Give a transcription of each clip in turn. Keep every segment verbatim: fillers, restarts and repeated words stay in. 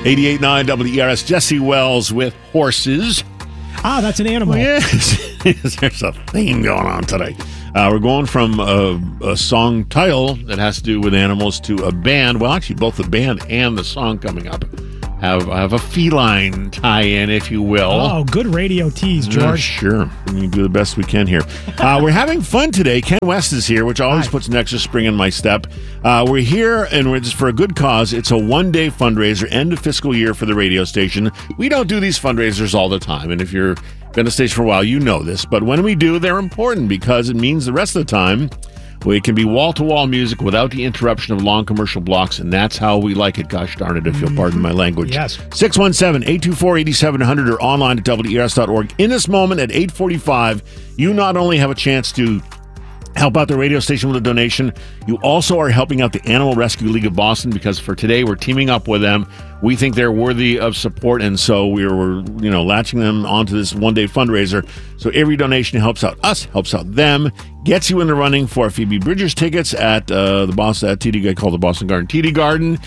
eighty-eight point nine W E R S. Jesse Wells with horses. Ah, that's an animal. Well, yes. There's a theme going on today. Uh, we're going from a, a song title that has to do with animals to a band. Well, actually, both the band and the song coming up have, have a feline tie-in, if you will. Oh, good radio tease, George. Uh, sure. We do the best we can here. Uh, we're having fun today. Ken West is here, which always Hi. puts an extra spring in my step. Uh, we're here, and we're just for a good cause. It's a one-day fundraiser, end of fiscal year for the radio station. We don't do these fundraisers all the time, and if you're been a station for a while, you know this. But when we do, they're important because it means the rest of the time we can be wall-to-wall music without the interruption of long commercial blocks, and that's how we like it. Gosh darn it, if you'll pardon my language. Yes. six one seven, eight two four, eight seven zero zero or online at W E R S dot org. In this moment at eight forty-five, you not only have a chance to help out the radio station with a donation, you also are helping out the Animal Rescue League of Boston, because for today we're teaming up with them. We think they're worthy of support, and so we're, we're you know, latching them onto this one-day fundraiser. So every donation helps out us, helps out them, gets you in the running for Phoebe Bridgers tickets at uh, the Boston at T D called the Boston Garden T D Garden.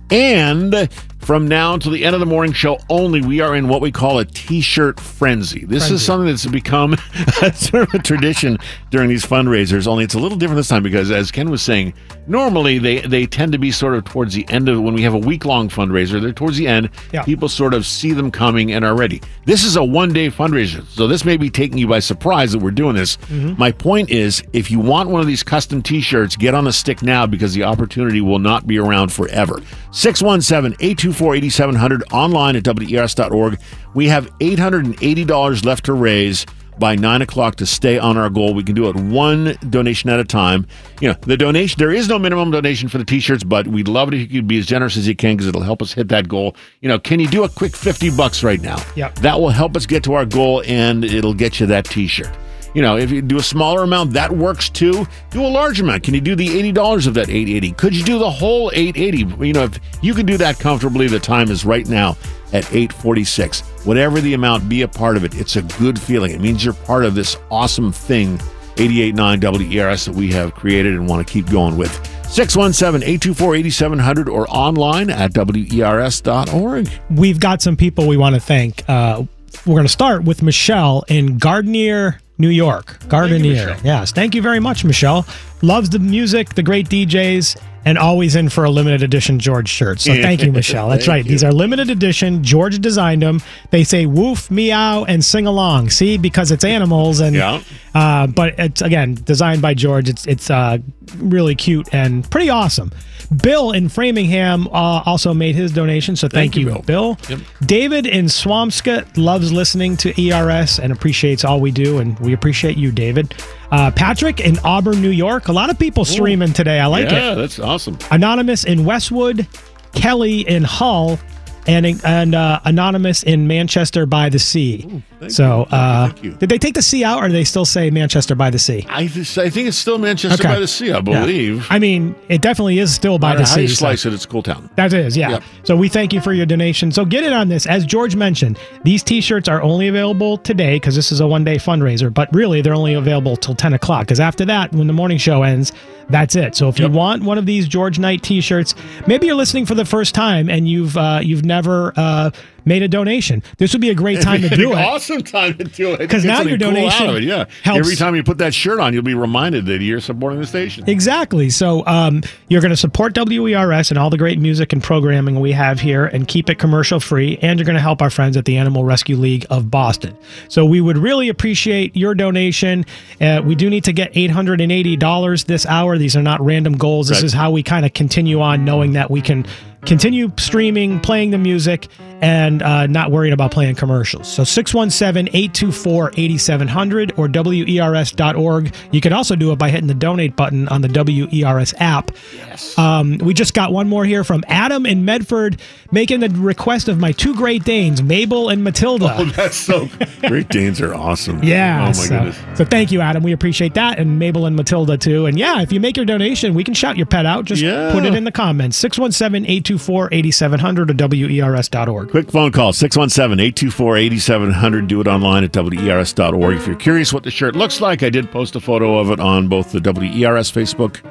And from now until the end of the morning show only, we are in what we call a T-shirt frenzy. This frenzy. is something that's become sort of a tradition during these fundraisers, only it's a little different this time because, as Ken was saying, normally they, they tend to be sort of towards the end of, when we have a week-long fundraiser, they're towards the end. Yeah. People sort of see them coming and are ready. This is a one-day fundraiser, so this may be taking you by surprise that we're doing this. Mm-hmm. My point is, if you want one of these custom T-shirts, get on the stick now because the opportunity will not be around forever. six one seven, eight two four, eight seven zero zero, online at W E R S dot org. We have eight hundred eighty dollars left to raise by nine o'clock to stay on our goal. We can do it one donation at a time. You know, the donation, there is no minimum donation for the T-shirts, but we'd love it if you could be as generous as you can because it'll help us hit that goal. You know, can you do a quick fifty bucks right now? Yep. That will help us get to our goal, and it'll get you that T-shirt. You know, if you do a smaller amount, that works too. Do a large amount. Can you do the eighty dollars of that eight eighty? Could you do the whole eight eighty? You know, if you can do that comfortably, the time is right now at eight forty-six. Whatever the amount, be a part of it. It's a good feeling. It means you're part of this awesome thing, eighty-eight point nine W E R S, that we have created and want to keep going with. six one seven, eight two four, eight seven zero zero or online at W E R S dot org. We've got some people we want to thank. Uh, we're going to start with Michelle in Gardenier, New York. Gardenier. Thank you, yes. Thank you very much, Michelle. Loves the music, the great D Js, and always in for a limited edition George shirt. So thank you, Michelle. That's right. You. These are limited edition. George designed them. They say woof, meow, and sing along. See, because it's animals. And yeah. uh, but it's, again, designed by George. It's, it's uh, really cute and pretty awesome. Bill in Framingham uh, also made his donation, so thank, thank you, Bill. Bill. Yep. David in Swampscott loves listening to E R S and appreciates all we do, and we appreciate you, David. Uh, Patrick in Auburn, New York. A lot of people streaming Ooh. today. I like yeah, it. Yeah, that's awesome. Anonymous in Westwood. Kelly in Hull. And and uh, Anonymous in Manchester by the Sea. Ooh, thank so, you. Uh, thank you. Did they take the sea out, or do they still say Manchester by the Sea? I, th- I think it's still Manchester okay. by the Sea, I believe. Yeah. I mean, it definitely is still by no the sea. How you slice so. it, it's a cool town. That is, yeah. Yep. So we thank you for your donation. So get in on this. As George mentioned, these T-shirts are only available today because this is a one-day fundraiser, but really they're only available till ten o'clock because after that, when the morning show ends, that's it. So if yep. you want one of these George Knight T-shirts, maybe you're listening for the first time and you've uh, you've never uh, made a donation. This would be a great time to do it. Awesome time to do it. Because now your donation cool out of it, yeah. helps. Every time you put that shirt on, you'll be reminded that you're supporting the station. Exactly. So um, you're going to support W E R S and all the great music and programming we have here and keep it commercial free, and you're going to help our friends at the Animal Rescue League of Boston. So we would really appreciate your donation. Uh, we do need to get eight hundred eighty dollars this hour. These are not random goals. This right. is how we kind of continue on, knowing that we can continue streaming, playing the music, and uh, not worrying about playing commercials. So six one seven, eight two four, eight seven zero zero or W E R S dot org. You can also do it by hitting the donate button on the W E R S app. Yes. Um, we just got one more here from Adam in Medford, making the request of my two Great Danes, Mabel and Matilda. Oh, that's so Great Danes are awesome. Yeah. Oh, my so, goodness. So thank you, Adam. We appreciate that. And Mabel and Matilda, too. And yeah, if you make your donation, we can shout your pet out. Just yeah. put it in the comments. six one seven, eight two four, eight seven zero zero or W E R S dot org. Quick phone call, six one seven, eight two four, eight seven zero zero. Do it online at W E R S dot org. If you're curious what the shirt looks like, I did post a photo of it on both the W E R S Facebook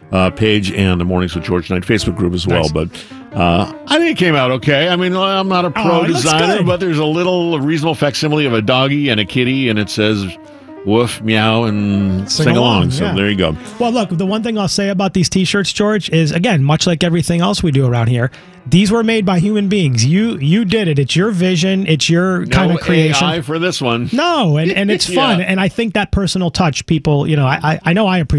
uh, page and the Mornings with George Knight Facebook group as well. Nice. But uh, I think it came out okay. I mean, I'm not a pro oh, designer, but there's a little reasonable facsimile of a doggy and a kitty, and it says woof, meow, and sing, sing along. along. So yeah. There you go. Well, look, the one thing I'll say about these T-shirts, George, is, again, much like everything else we do around here, these were made by human beings. You you did it. It's your vision. It's your no kind of creation. A I for this one. No, and, and it's fun. yeah. And I think that personal touch, people, you know, I, I know I appreciate